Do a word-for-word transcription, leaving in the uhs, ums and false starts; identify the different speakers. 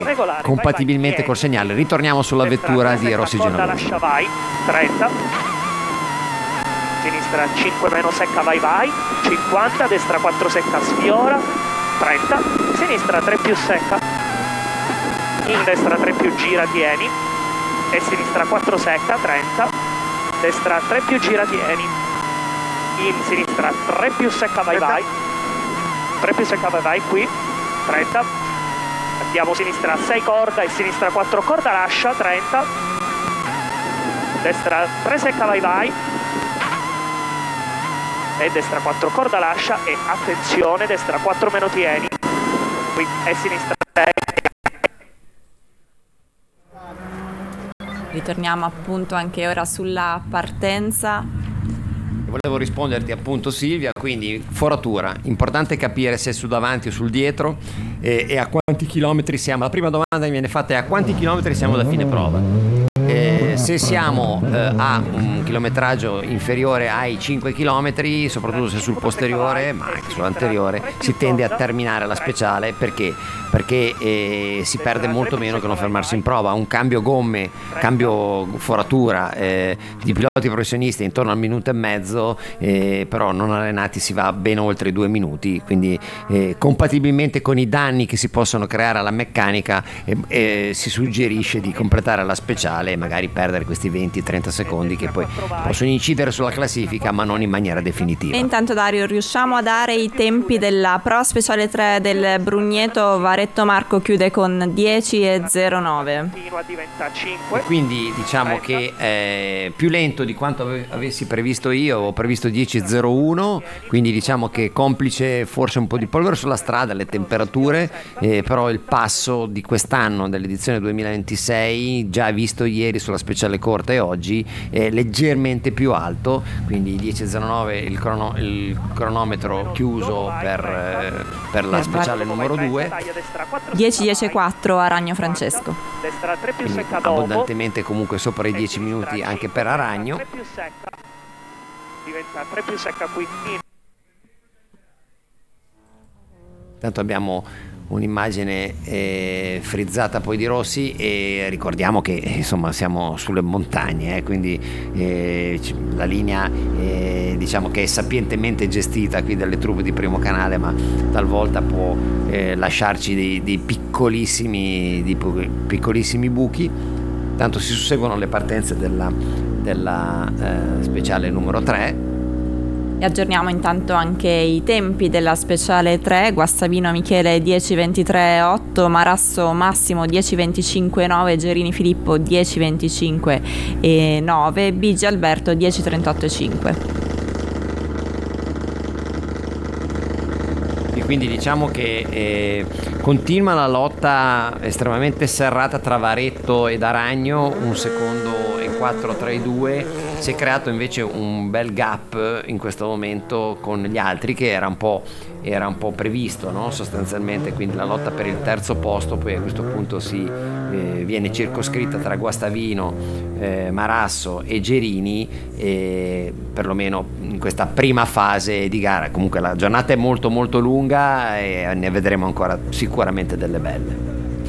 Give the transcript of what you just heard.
Speaker 1: Regolare,
Speaker 2: compatibilmente
Speaker 1: vai, vai,
Speaker 2: col segnale. Ritorniamo sulla
Speaker 1: destra,
Speaker 2: vettura di
Speaker 1: destra,
Speaker 2: Rossi
Speaker 1: corda,
Speaker 2: Genovese.
Speaker 1: lascia, vai, trenta, sinistra cinque meno secca, vai vai, cinquanta, destra quattro secca, sfiora, trenta, sinistra tre più secca, in destra tre più gira, tieni, e sinistra quattro secca, trenta, destra tre più gira, tieni, in sinistra tre più secca, vai vai, tre più secca, vai vai, qui, trenta, andiamo sinistra sei corda e sinistra quattro corda, lascia, trenta, destra tre secca, vai vai, e destra quattro corda, lascia, e attenzione, destra quattro meno tieni, qui e sinistra sei.
Speaker 3: Ritorniamo appunto anche ora sulla partenza.
Speaker 2: Volevo risponderti appunto, Silvia, quindi foratura, importante capire se è su davanti o sul dietro e, e a quanti chilometri siamo. La prima domanda mi viene fatta è: a quanti chilometri siamo da fine prova? Eh, se siamo eh, a un chilometraggio inferiore ai cinque chilometri, soprattutto se sul posteriore ma anche sull'anteriore, si tende a terminare la speciale perché perché eh, si perde molto meno che non fermarsi in prova. Un cambio gomme, cambio foratura eh, di piloti professionisti intorno al minuto e mezzo, eh, però non allenati si va ben oltre i due minuti, quindi eh, compatibilmente con i danni che si possono creare alla meccanica eh, eh, si suggerisce di completare la speciale e magari perdere questi venti trenta secondi che poi possono incidere sulla classifica ma non in maniera definitiva.
Speaker 3: E intanto, Dario, riusciamo a dare i tempi della Pro Speciale tre del Brugneto? Varetto Marco chiude con dieci e zero nove.
Speaker 2: E quindi diciamo che è più lento di quanto ave- avessi previsto io. Ho previsto dieci e zero uno, quindi diciamo che complice forse un po' di polvere sulla strada, le temperature, eh, però il passo di quest'anno dell'edizione duemilaventisei, già visto ieri sulla speciale corta e oggi, è leggermente più alto, quindi dieci e zero nove il, crono- il cronometro chiuso per, eh, per la speciale numero due,
Speaker 3: dieci dieci quattro a Ragno Francesco,
Speaker 2: quindi abbondantemente comunque sopra i dieci minuti anche per Aragno.
Speaker 1: Diventa tre più secca qui.
Speaker 2: Tanto abbiamo un'immagine eh, frizzata poi di Rossi e ricordiamo che insomma siamo sulle montagne, eh, quindi eh, la linea eh, diciamo che è sapientemente gestita qui dalle truppe di Primo Canale, ma talvolta può eh, lasciarci dei, dei piccolissimi dei piccolissimi buchi. Tanto si susseguono le partenze della, della eh, speciale numero tre.
Speaker 3: E aggiorniamo intanto anche i tempi della speciale tre. Guastavino Michele dieci ventitré otto, Marasso Massimo dieci venticinque nove, Gerini Filippo dieci venticinque nove, Bigi Alberto dieci trentotto cinque.
Speaker 2: E quindi diciamo che eh, continua la lotta estremamente serrata tra Varetto ed Aragno, un secondo e quattro tra i due. Si è creato invece un bel gap in questo momento con gli altri, che era un po', era un po' previsto, no? Sostanzialmente, quindi la lotta per il terzo posto poi a questo punto si eh, viene circoscritta tra Guastavino, eh, Marasso e Gerini, eh, perlomeno in questa prima fase di gara. Comunque la giornata è molto molto lunga e ne vedremo ancora sicuramente delle belle.